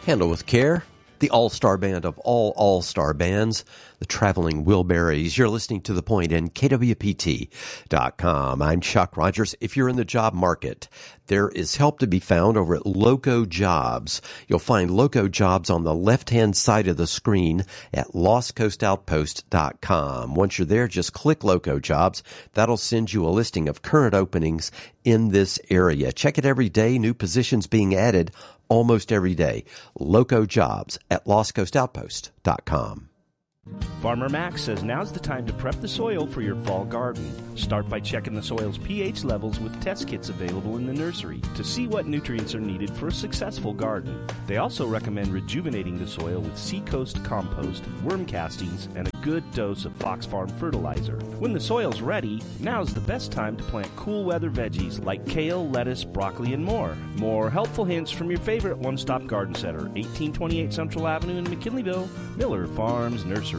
Handle with care. The all-star band of all all-star bands, the Traveling Wilburys. You're listening to The Point in KWPT.com. I'm Chuck Rogers. If you're in the job market, there is help to be found over at Loco Jobs. You'll find Loco Jobs on the left-hand side of the screen at lostcoastoutpost.com. Once you're there, just click Loco Jobs. That'll send you a listing of current openings in this area. Check it every day. New positions being added almost every day. Loco Jobs at lostcoastoutpost.com. Farmer Max says now's the time to prep the soil for your fall garden. Start by checking the soil's pH levels with test kits available in the nursery to see what nutrients are needed for a successful garden. They also recommend rejuvenating the soil with Seacoast compost, worm castings, and a good dose of Fox Farm fertilizer. When the soil's ready, now's the best time to plant cool weather veggies like kale, lettuce, broccoli, and more. More helpful hints from your favorite one-stop garden center, 1828 Central Avenue in McKinleyville, Miller Farms Nursery.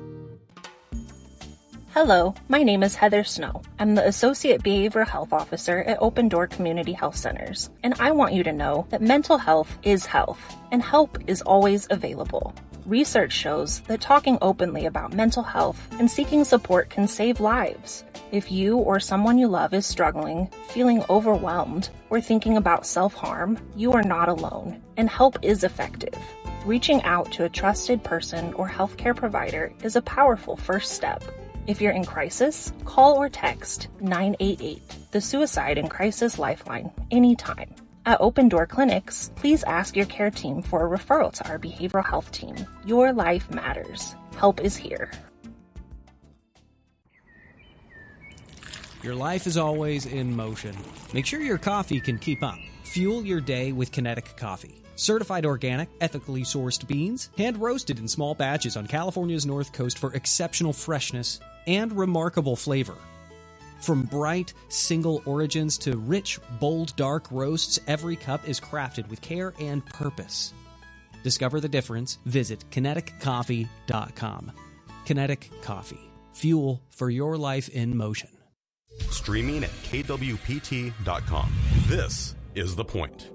Hello, my name is Heather Snow. I'm the Associate Behavioral Health Officer at Open Door Community Health Centers, and I want you to know that mental health is health, and help is always available. Research shows that talking openly about mental health and seeking support can save lives. If you or someone you love is struggling, feeling overwhelmed, or thinking about self-harm, you are not alone, and help is effective. Reaching out to a trusted person or healthcare provider is a powerful first step. If you're in crisis, call or text 988, the Suicide and Crisis Lifeline, anytime. At Open Door Clinics, please ask your care team for a referral to our behavioral health team. Your life matters. Help is here. Your life is always in motion. Make sure your coffee can keep up. Fuel your day with Kinetic Coffee. Certified organic, ethically sourced beans, hand-roasted in small batches on California's North Coast for exceptional freshness and remarkable flavor. From bright, single origins to rich, bold, dark roasts, every cup is crafted with care and purpose. Discover the difference. Visit KineticCoffee.com. Kinetic Coffee. Fuel for your life in motion. Streaming at KWPT.com. This is The Point.